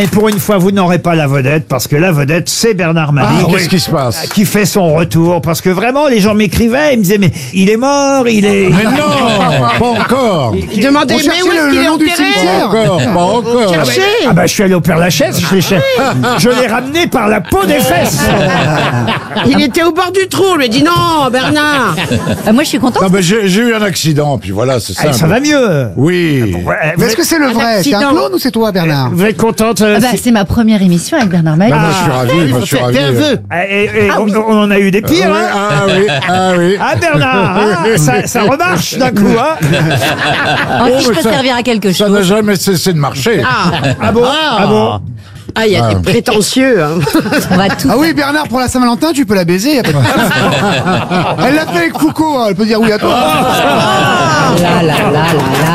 Et pour une fois, vous n'aurez pas la vedette, parce que la vedette, c'est Bernard Mabille. Qu'est-ce qui se passe? Qui fait son retour, parce que vraiment, les gens m'écrivaient, ils me disaient, mais il est mort, il est... Mais non, pas encore. Il demandait, On mais cherchait où est-ce le qu'il est nom du enterré? cimetière. Pas encore. Cherchez. Ah bah je suis allé au Père-Lachaise, je l'ai ramené par la peau des fesses. Il était au bord du trou, on lui a dit non, Bernard. Moi, je suis contente. Non, mais j'ai eu un accident, puis voilà, c'est Ah, simple. ça va mieux. Oui. Ouais, Mais est-ce que c'est le vrai? C'est un accident. clone ou c'est toi, Bernard? vous êtes contente Ah bah, c'est ma première émission avec Bernard Mabille. Moi, je suis ravi, moi, je suis ravi. on en a eu des pires, hein. Ah oui, ah oui. Ah Bernard, hein, ça remarche d'un coup, hein. Si je peux servir à quelque Ça chose. n'a jamais cessé de marcher. Ah bon, ah bon. Ah, il y a des prétentieux. Hein. On va tout. Ah oui, Bernard, pour la Saint-Valentin, tu peux la baiser. Y a pas de souci. Elle l'a fait avec Foucault, hein, elle peut dire oui à toi. Là, là, là, là, là.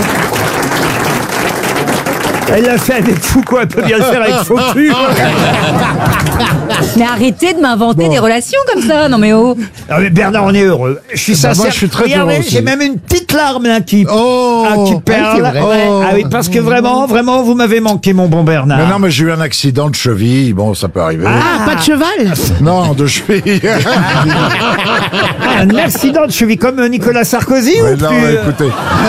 Elle l'a fait avec Foucault, elle peut bien le faire avec Faucu. Mais arrêtez de m'inventer des relations comme ça. Non mais oh. Non mais Bernard, on est heureux. Je suis sincère. moi, je suis très Regardez, heureux aussi. j'ai même une petite larme là qui perle. c'est vrai. Ah oui, parce que vraiment, vous m'avez manqué, mon bon Bernard. Mais non, mais j'ai eu un accident de cheville. Bon, ça peut arriver. Ah, pas de cheval. Non, de cheville. Un accident de cheville comme Nicolas Sarkozy Mais ou non, plus écoutez.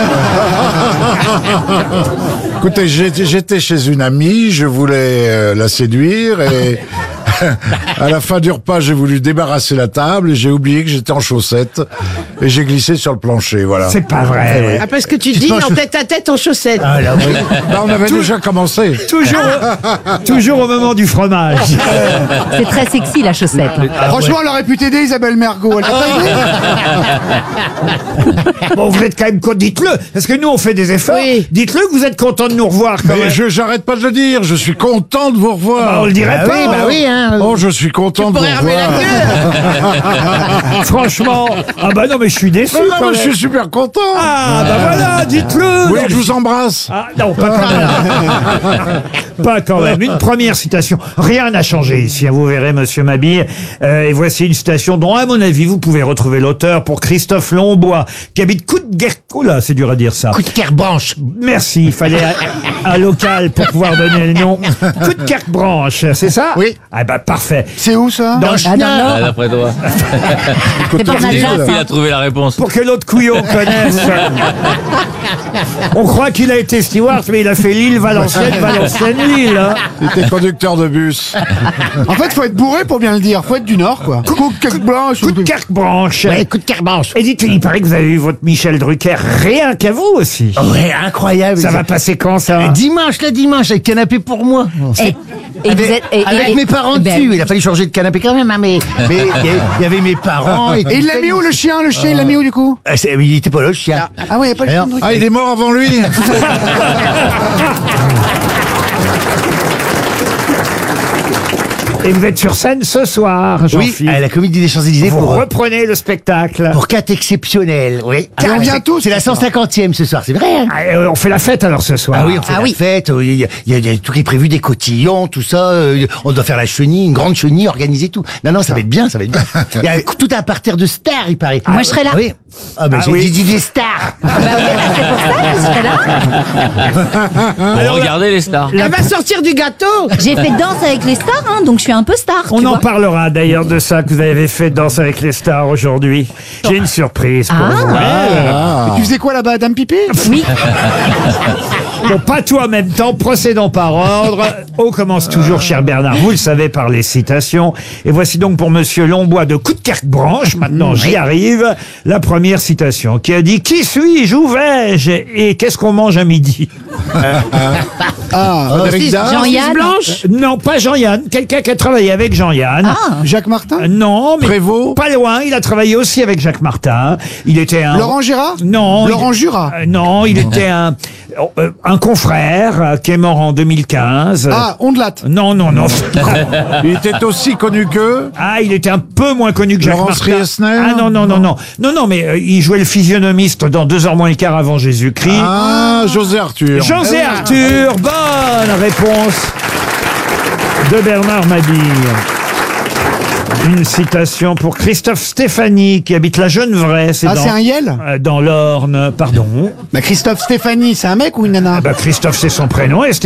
Écoutez, j'étais chez une amie, je voulais la séduire et à la fin du repas, j'ai voulu débarrasser la table et j'ai oublié que j'étais en chaussettes et j'ai glissé sur le plancher, voilà. C'est pas vrai. Ah, parce que tu dînes en tête à tête en chaussettes. Bah, on avait déjà commencé. Toujours au moment du fromage. C'est très sexy la chaussette. Franchement, elle aurait pu t'aider, Isabelle Mergo. Elle t'a pas aidé? Bon, vous êtes quand même content, dites-le, parce que nous on fait des efforts. Oui. Dites-le que vous êtes content de nous revoir quand Mais même. j'arrête pas de le dire, je suis content de vous revoir. On le dirait pas. hein. Oh, je suis content de vous Pourrait ramener la revoir. queue. Franchement, ah bah non mais je suis déçu. Mais non, quand mais je même. suis super content. Ah bah voilà, dites-le. Vous voulez que je vous embrasse? Ah non, pas quand même. Pas quand même. Une première citation. Rien n'a changé ici, hein, vous verrez, monsieur Mabille. Et voici une citation dont, à mon avis, vous pouvez retrouver l'auteur pour Christophe Lombois, qui habite Oh là, c'est dur à dire ça. Kerbanche. Merci, il fallait un local pour pouvoir donner le nom. Coudekerque-Branche, c'est ça? Oui. Ah bah parfait. C'est où ça? Dans le Ah non, Ah, non. d'après toi. C'est Bernard Il Jass, a hein. trouvé la réponse. Pour que l'autre couillon connaisse. On croit qu'il a été steward, mais il a fait Lille, Valenciennes, Valenciennes-Lille. Hein. J'étais conducteur de bus. En fait, faut être bourré pour bien le dire. Faut être du Nord, quoi. Coupe blanche. Coudekerque-Branche. Coup de Kerbanche. Et dites, il paraît que vous avez eu votre Michel Drucker rien qu'à vous aussi. Ouais, incroyable. Ça va passer quand ça? Dimanche, avec canapé pour moi. Et vous êtes. Avec mes parents ben, dessus. Il a fallu changer de canapé quand même, hein, mais il y avait mes parents. Et il l'a mis où, le chien? Le chien, il l'a mis où, du coup? Il était pas là, le chien. Ah ouais, y a pas le chien. Ah, il est mort avant lui. Et vous êtes sur scène ce soir, Oui, Jean-Philippe. à la Comédie des Champs-Élysées Vous pour reprenez le spectacle. 4 exceptionnels. Oui. Et on vient tous. C'est la 150e ce soir, c'est vrai. Hein. Ah, on fait la fête alors ce soir. Ah oui, on fait Ah la oui. fête, il y a tout qui est prévu, des cotillons, tout ça, on doit faire la chenille, une grande chenille, organiser tout. Non, ça va être bien, ça va être bien. Il y a tout un parterre de stars, il paraît. Moi, je serai là. Ah oui. Ah ben, Ah j'ai oui. dit des stars. Bah oui, c'est pour ça que je serai là. Alors, regardez les stars. Elle va sortir du gâteau. J'ai fait Danse avec les stars, hein, donc je suis un peu star. On tu en vois. parlera d'ailleurs de ça que vous avez fait Danse avec les stars aujourd'hui. J'ai une surprise pour vous. Tu faisais quoi là-bas, Dame Pipé? Oui. Bon, pas tout en même temps, procédons par ordre. On commence toujours, cher Bernard, vous le savez, par les citations. Et voici donc pour monsieur Lombois de Coudekerque-Branche, maintenant j'y arrive, la première citation qui a dit « Qui suis-je? Où vais-je? Et qu'est-ce qu'on mange à midi ?» Frédéric Dard. Jean-Yann. Blanche. Non, pas Jean-Yann, quelqu'un qui a travaillé avec Jean-Yann. Jacques Martin? Non, mais Prévost. pas loin, il a travaillé aussi avec Jacques Martin. Il était un... Laurent Gérard? Non. Laurent Jura? Non, il était un confrère qui est mort en 2015. Ah, Ondelat. Non, non, non. Il était aussi connu que Ah, il était un peu moins connu que Jacques Laurence Martin. Riesner. Ah non, non, non, non. Non, non, mais il jouait le physionomiste dans 2 heures moins le quart avant Jésus-Christ. Ah, José Arthur. José Arthur, bonne réponse de Bernard Mabille. Une citation pour Christophe Stéphanie, qui habite la Genevraie. Ah, c'est un Yel? Dans l'Orne, pardon. Bah, Christophe Stéphanie, c'est un mec ou une nana? Christophe, c'est son prénom, et